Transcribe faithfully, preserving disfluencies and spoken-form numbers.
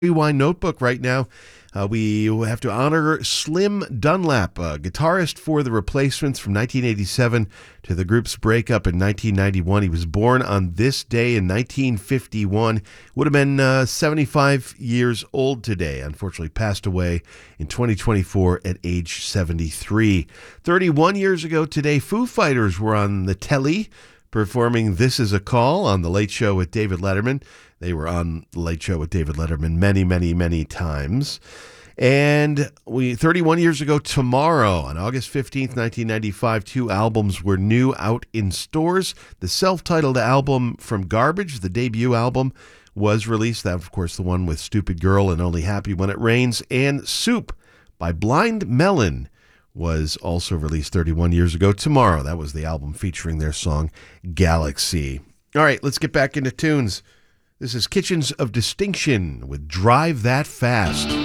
Rewind Notebook right now. Uh, we have to honor Slim Dunlap, uh, guitarist for The Replacements from nineteen eighty-seven to the group's breakup in nineteen ninety-one. He was born on this day in nineteen fifty-one. Would have been uh, seventy-five years old today. Unfortunately, passed away in twenty twenty-four at age seventy-three. thirty-one years ago today, Foo Fighters were on the telly performing This Is a Call on The Late Show with David Letterman. They were on The Late Show with David Letterman many, many, many times. And we thirty-one years ago tomorrow, on August fifteenth, nineteen ninety-five, two albums were new out in stores. The self-titled album From Garbage, the debut album, was released. That, of course, the one with Stupid Girl and Only Happy When It Rains. And Soup by Blind Melon was also released thirty-one years ago tomorrow. That was the album featuring their song Galaxy. All right, let's get back into tunes. This is Kitchens of Distinction with Drive That Fast.